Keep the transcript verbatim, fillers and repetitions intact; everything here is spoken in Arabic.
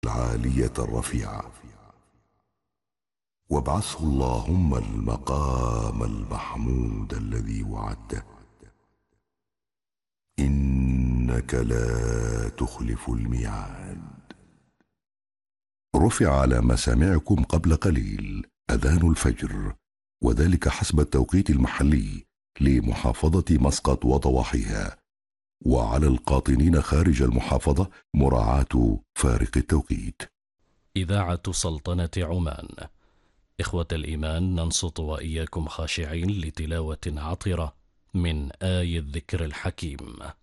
العالية الرفيعة، وابعثه اللهم المقام المحمود الذي وعدته، إنك لا تخلف الميعاد. رفع على مسامعكم قبل قليل أذان الفجر، وذلك حسب التوقيت المحلي لمحافظة مسقط وضواحيها، وعلى القاطنين خارج المحافظة مراعاة فارق التوقيت. إذاعة سلطنة عمان. إخوة الإيمان، ننصت وإياكم خاشعين لتلاوة عطرة من آي الذكر الحكيم.